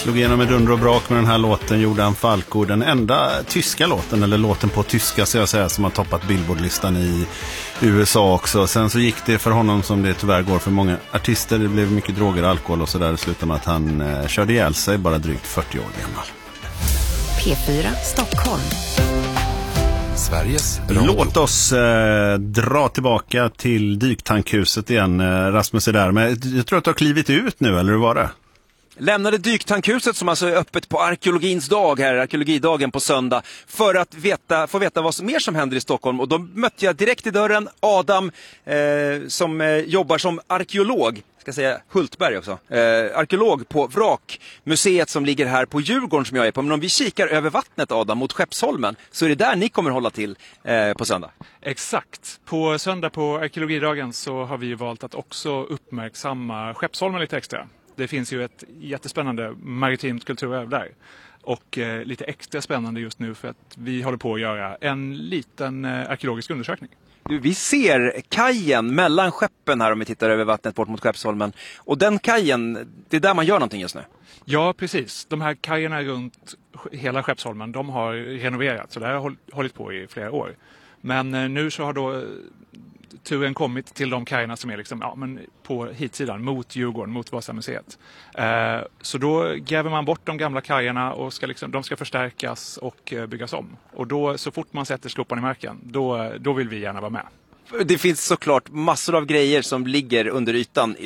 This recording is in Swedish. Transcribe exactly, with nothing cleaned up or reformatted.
Slog igenom med dunder och brak med den här låten, Jordan Falco. Den enda tyska låten, eller låten på tyska så jag säger, som har toppat Billboard-listan i U S A också. Sen så gick det för honom som det tyvärr går för många artister. Det blev mycket droger, alkohol och sådär. Det slutade med att han eh, körde ihjäl sig, bara drygt fyrtio år gammal. P fyra Stockholm. Sveriges Låt oss eh, dra tillbaka till dyktankhuset igen. Eh, Rasmus är där, men jag tror att du har klivit ut nu, eller hur var det? Lämnade dyktankhuset som alltså är öppet på arkeologins dag här, arkeologidagen på söndag, för att veta, få veta vad som mer som händer i Stockholm. Och då mötte jag direkt i dörren Adam eh, som eh, jobbar som arkeolog, ska säga Hultberg också, eh, arkeolog på Vrakmuseet som ligger här på Djurgården som jag är på. Men om vi kikar över vattnet, Adam, mot Skeppsholmen, så är det där ni kommer hålla till eh, på söndag. Exakt. På söndag på arkeologidagen så har vi valt att också uppmärksamma Skeppsholmen lite extra. Det finns ju ett jättespännande maritimt kulturarv där. Och eh, lite extra spännande just nu för att vi håller på att göra en liten eh, arkeologisk undersökning. Du, vi ser kajen mellan skeppen här om vi tittar över vattnet bort mot Skeppsholmen. Och den kajen, det är där man gör någonting just nu. Ja, precis. De här kajerna runt hela Skeppsholmen, de har renoverats. Så det här har hållit på i flera år. Men eh, nu så har då turen kommit till de kajerna som är liksom, ja, men på hitsidan mot Djurgården, mot Vasamuseet. Eh, så då gräver man bort de gamla kajerna och ska liksom, de ska förstärkas och eh, byggas om. Och då, så fort man sätter skopan i marken, då, då vill vi gärna vara med. Det finns såklart massor av grejer som ligger under ytan